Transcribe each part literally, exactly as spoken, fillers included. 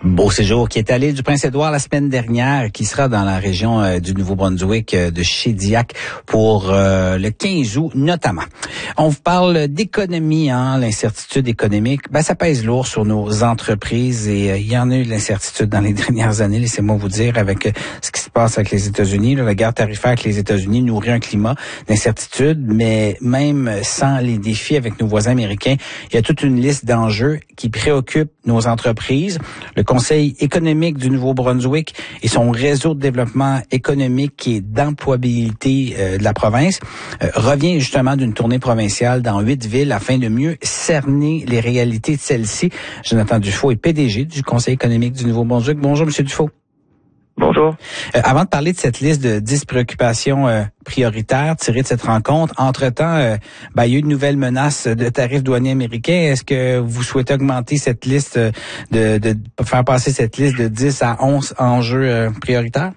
Beau séjour qui est à l'île du Prince-Édouard la semaine dernière, qui sera dans la région euh, du Nouveau-Brunswick, euh, de Shediac, pour euh, le quinze août notamment. On vous parle d'économie, hein, l'incertitude économique. Ben, ça pèse lourd sur nos entreprises et euh, il y en a eu de l'incertitude dans les dernières années, laissez-moi vous dire, avec euh, ce qui se passe avec les États-Unis. Là, la guerre tarifaire avec les États-Unis nourrit un climat d'incertitude, mais même sans les défis avec nos voisins américains, il y a toute une liste d'enjeux qui préoccupent nos entreprises. Le Conseil économique du Nouveau-Brunswick et son réseau de développement économique et d'employabilité euh, de la province euh, revient justement d'une tournée provinciale dans huit villes afin de mieux cerner les réalités de celles-ci. Jonathan Dufault est P D G du Conseil économique du Nouveau-Brunswick. Bonjour, Monsieur Dufault. Bonjour. Euh, avant de parler de cette liste de dix préoccupations euh, prioritaires tirées de cette rencontre, entre-temps, euh, ben, il y a eu de nouvelles menaces de tarifs douaniers américains. Est-ce que vous souhaitez augmenter cette liste, de, de, de faire passer cette liste de dix à onze enjeux euh, prioritaires?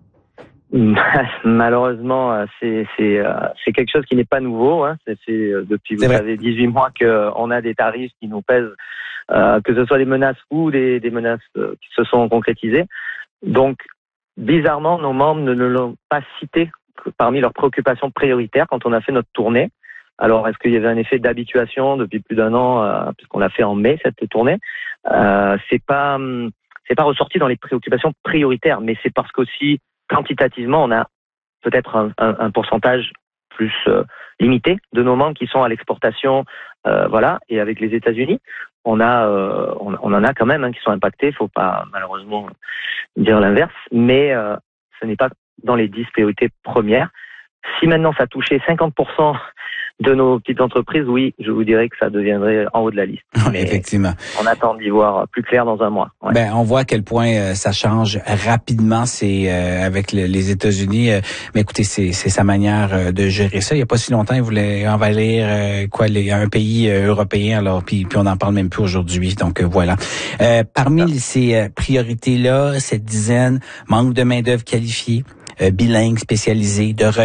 Malheureusement, c'est c'est c'est quelque chose qui n'est pas nouveau. Hein. C'est, c'est depuis vous savez dix-huit mois que on a des tarifs qui nous pèsent, euh, que ce soit des menaces ou des, des menaces euh, qui se sont concrétisées. Donc, bizarrement, nos membres ne l'ont pas cité parmi leurs préoccupations prioritaires quand on a fait notre tournée. Alors, est-ce qu'il y avait un effet d'habituation depuis plus d'un an, euh, puisqu'on l'a fait en mai, cette tournée? euh, C'est pas, c'est pas ressorti dans les préoccupations prioritaires, mais c'est parce qu'aussi, quantitativement, on a peut-être un, un, un pourcentage plus euh, limité de nos membres qui sont à l'exportation, euh, voilà. Et avec les États-Unis, on a, euh, on, on en a quand même hein, qui sont impactés. Faut pas malheureusement dire l'inverse, mais euh, ce n'est pas dans les dix priorités premières. Si maintenant ça touchait cinquante pour cent de nos petites entreprises, oui, je vous dirais que ça deviendrait en haut de la liste. Mais effectivement. On attend d'y voir plus clair dans un mois. Ouais. Ben, on voit à quel point euh, ça change rapidement, c'est euh, avec le, les États-Unis. Euh, mais écoutez, c'est, c'est sa manière euh, de gérer ça. Il y a pas si longtemps, ils voulaient envahir euh, quoi, les, un pays euh, européen. Alors, puis, puis on n'en parle même plus aujourd'hui. Donc euh, voilà. Euh, parmi ah. ces euh, priorités-là, cette dizaine, manque de main d'œuvre qualifiée, euh, bilingue, spécialisée, de